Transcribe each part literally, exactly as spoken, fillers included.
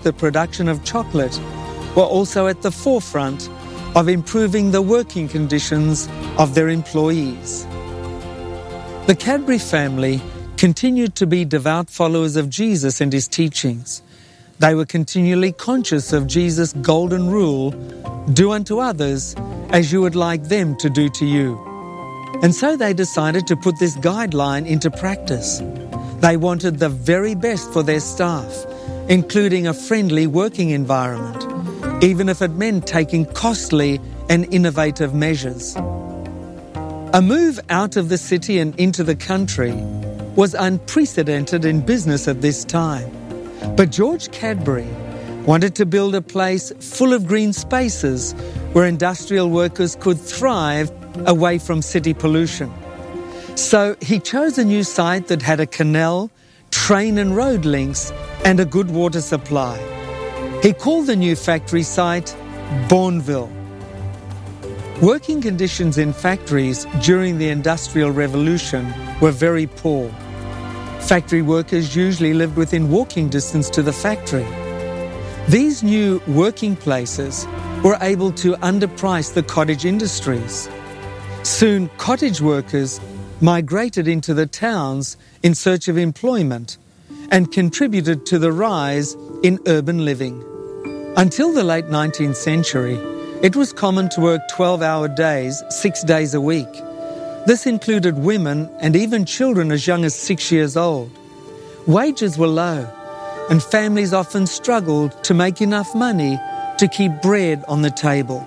the production of chocolate were also at the forefront of improving the working conditions of their employees. The Cadbury family continued to be devout followers of Jesus and his teachings. They were continually conscious of Jesus' golden rule, do unto others as you would like them to do to you. And so they decided to put this guideline into practice. They wanted the very best for their staff, including a friendly working environment, even if it meant taking costly and innovative measures. A move out of the city and into the country was unprecedented in business at this time. But George Cadbury wanted to build a place full of green spaces where industrial workers could thrive away from city pollution. So he chose a new site that had a canal, train and road links, and a good water supply. He called the new factory site Bournville. Working conditions in factories during the Industrial Revolution were very poor. Factory workers usually lived within walking distance to the factory. These new working places were able to underprice the cottage industries. Soon, cottage workers migrated into the towns in search of employment and contributed to the rise in urban living. Until the late nineteenth century, it was common to work twelve-hour days, six days a week. This included women and even children as young as six years old. Wages were low, and families often struggled to make enough money to keep bread on the table.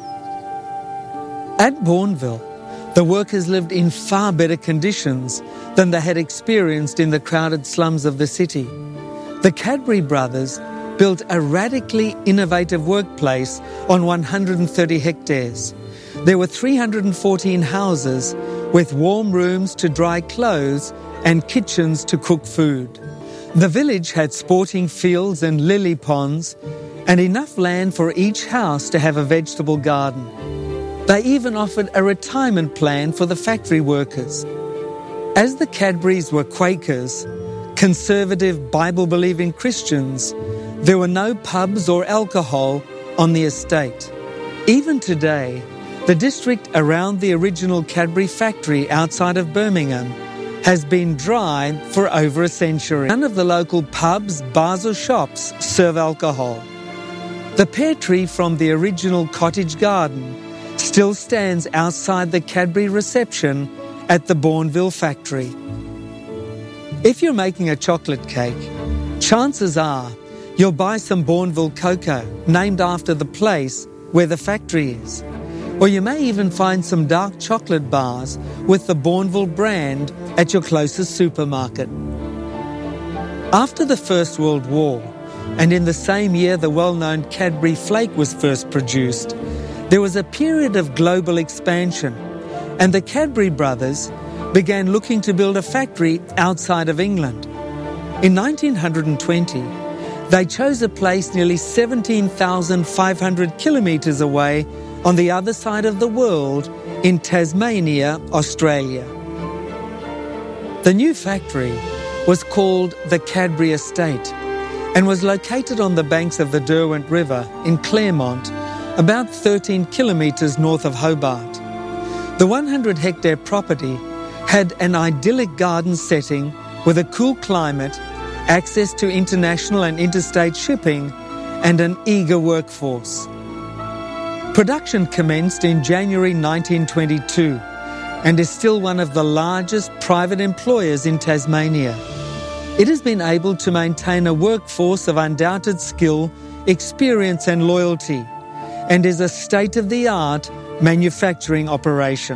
At Bournville, the workers lived in far better conditions than they had experienced in the crowded slums of the city. The Cadbury brothers built a radically innovative workplace on one hundred thirty hectares. There were three hundred fourteen houses with warm rooms to dry clothes and kitchens to cook food. The village had sporting fields and lily ponds and enough land for each house to have a vegetable garden. They even offered a retirement plan for the factory workers. As the Cadburys were Quakers, conservative Bible-believing Christians, there were no pubs or alcohol on the estate. Even today, the district around the original Cadbury factory outside of Birmingham has been dry for over a century. None of the local pubs, bars or shops serve alcohol. The pear tree from the original cottage garden still stands outside the Cadbury reception at the Bournville factory. If you're making a chocolate cake, chances are you'll buy some Bournville cocoa named after the place where the factory is. Or you may even find some dark chocolate bars with the Bournville brand at your closest supermarket. After the First World War, and in the same year the well-known Cadbury Flake was first produced, there was a period of global expansion, and the Cadbury brothers began looking to build a factory outside of England. In nineteen twenty, they chose a place nearly seventeen thousand five hundred kilometres away on the other side of the world in Tasmania, Australia. The new factory was called the Cadbury Estate and was located on the banks of the Derwent River in Claremont, about thirteen kilometres north of Hobart. The one hundred hectare property had an idyllic garden setting with a cool climate, access to international and interstate shipping, and an eager workforce. Production commenced in January nineteen twenty-two and is still one of the largest private employers in Tasmania. It has been able to maintain a workforce of undoubted skill, experience and loyalty, and is a state-of-the-art manufacturing operation.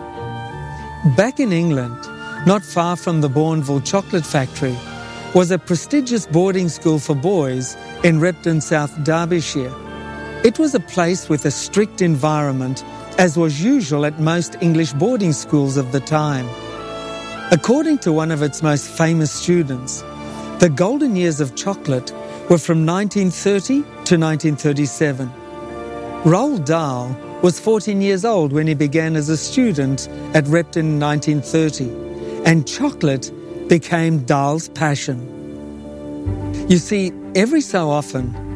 Back in England, not far from the Bournville chocolate factory, was a prestigious boarding school for boys in Repton, South Derbyshire. It was a place with a strict environment, as was usual at most English boarding schools of the time. According to one of its most famous students, the golden years of chocolate were from nineteen thirty to nineteen thirty-seven. Roald Dahl was fourteen years old when he began as a student at Repton in nineteen thirty, and chocolate became Dahl's passion. You see, every so often,